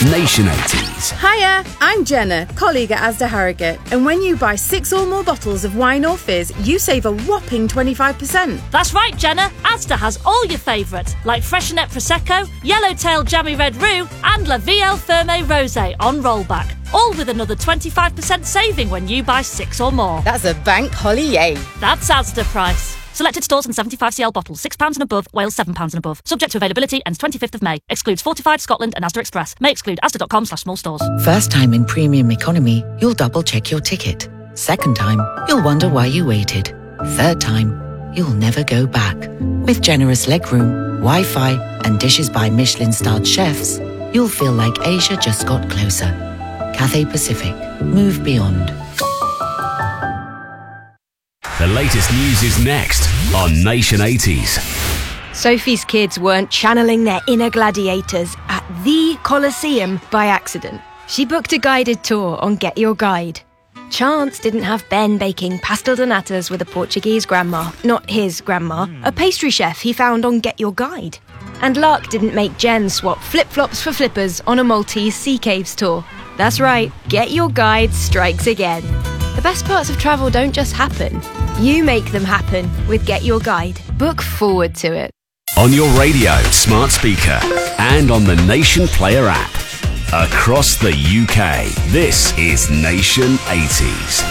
Nation 80s. Hiya, I'm Jenna, colleague at Asda Harrogate, and when you buy 6 or more bottles of wine or fizz, you save a whopping 25%. That's right, Jenna. Asda has all your favourites, like Freshenet Prosecco, Yellowtail Jammy Red Roux, and La Vie Ferme Rosé on rollback. All with another 25% saving when you buy 6 or more. That's a bank holiday. That's Asda price. Selected stores and 75cl bottles, £6 and above, Wales £7 and above. Subject to availability, ends 25th of May. Excludes Fortified, Scotland and Asda Express. May exclude asda.com/small stores. First time in premium economy, you'll double check your ticket. Second time, you'll wonder why you waited. Third time, you'll never go back. With generous legroom, Wi-Fi and dishes by Michelin-starred chefs, you'll feel like Asia just got closer. Cathay Pacific. Move beyond. The latest news is next on Nation 80s. Sophie's kids weren't channeling their inner gladiators at the Colosseum by accident. She booked a guided tour on Get Your Guide. Chance didn't have Ben baking pastel de natas with a Portuguese grandma, not his grandma, a pastry chef he found on Get Your Guide. And Lark didn't make Jen swap flip-flops for flippers on a Maltese sea caves tour. That's right, Get Your Guide strikes again. The best parts of travel don't just happen. You make them happen with Get Your Guide. Book forward to it. On your radio, smart speaker, and on the Nation Player app. Across the UK, this is Nation 80s.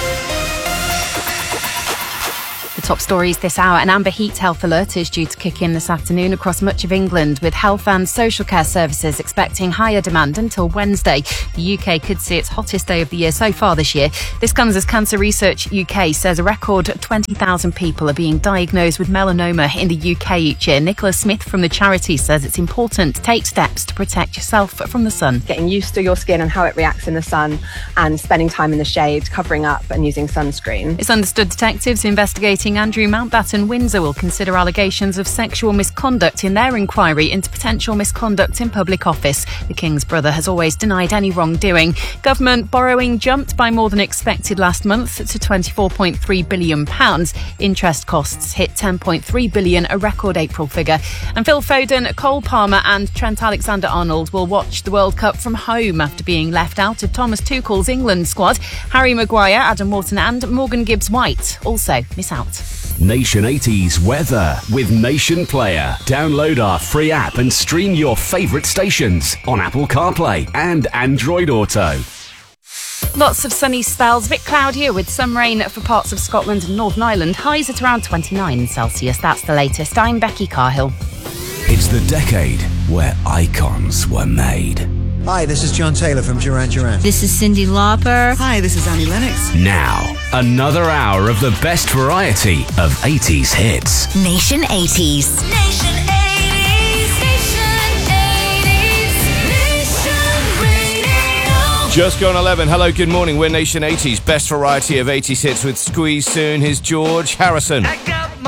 The top stories this hour: an amber heat health alert is due to kick in this afternoon across much of England, with health and social care services expecting higher demand until Wednesday. The UK could see its hottest day of the year so far this year. This comes as Cancer Research UK says a record 20,000 people are being diagnosed with melanoma in the UK each year. Nicola Smith from the charity says it's important to take steps to protect yourself from the sun. Getting used to your skin and how it reacts in the sun, and spending time in the shade, covering up and using sunscreen. It's understood detectives investigating Andrew Mountbatten Windsor will consider allegations of sexual misconduct in their inquiry into potential misconduct in public office. The King's brother has always denied any wrongdoing. Government borrowing jumped by more than expected last month to £24.3 billion. Interest costs hit £10.3 billion, a record April figure. And Phil Foden, Cole Palmer and Trent Alexander-Arnold will watch the World Cup from home after being left out of Thomas Tuchel's England squad. Harry Maguire, Adam Morton and Morgan Gibbs-White also miss out. Nation 80s weather with Nation Player. Download our free app and stream your favourite stations on Apple CarPlay and Android Auto. Lots of sunny spells, a bit cloudier with some rain for parts of Scotland and Northern Ireland. Highs at around 29 Celsius. That's the latest. I'm Becky Carhill. It's the decade where icons were made. Hi, this is John Taylor from Duran Duran. This is Cyndi Lauper. Hi, this is Annie Lennox. Now, another hour of the best variety of 80s hits. Nation 80s. Nation 80s. Nation 80s. Nation Radio. Just gone 11. Hello, good morning. We're Nation 80s. Best variety of 80s hits with Squeeze soon. Here's George Harrison.